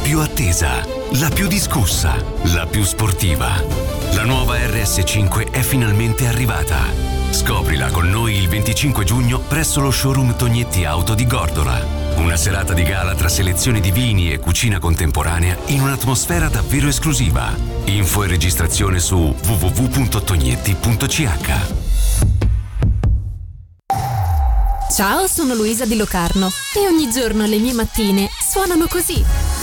più attesa, la più discussa, la più sportiva. La nuova RS5 è finalmente arrivata. Scoprila con noi il 25 giugno presso lo showroom Tognetti Auto di Gordola. Una serata di gala tra selezione di vini e cucina contemporanea in un'atmosfera davvero esclusiva. Info e registrazione su www.tognetti.ch. Ciao, sono Luisa di Locarno e ogni giorno le mie mattine suonano così.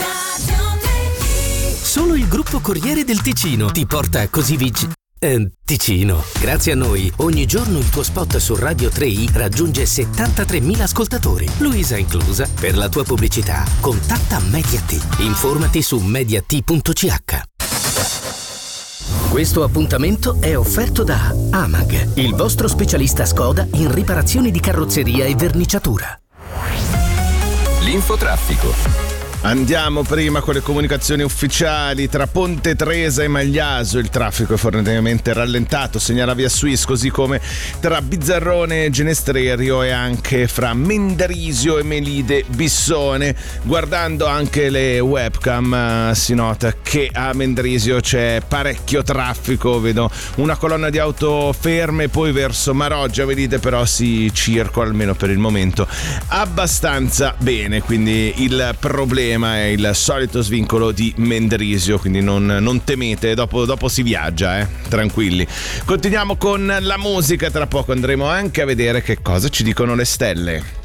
Solo il gruppo Corriere del Ticino ti porta così Ticino. Grazie a noi, ogni giorno il tuo spot su Radio 3i raggiunge 73.000 ascoltatori, Luisa inclusa. Per la tua pubblicità, contatta Mediat. Informati su mediat.ch. Questo appuntamento è offerto da Amag, il vostro specialista Skoda in riparazioni di carrozzeria e verniciatura. L'infotraffico. Andiamo prima con le comunicazioni ufficiali. Tra Ponte Tresa e Magliaso il traffico è fortemente rallentato, segnala via Suisse, così come tra Bizzarrone e Genestrerio e anche fra Mendrisio e Melide Bissone. Guardando anche le webcam si nota che a Mendrisio c'è parecchio traffico, vedo una colonna di auto ferme, poi verso Maroggia, vedete, però si circola almeno per il momento abbastanza bene, quindi il problema è il solito svincolo di Mendrisio, quindi non temete, dopo si viaggia, tranquilli. Continuiamo con la musica, tra poco andremo anche a vedere che cosa ci dicono le stelle.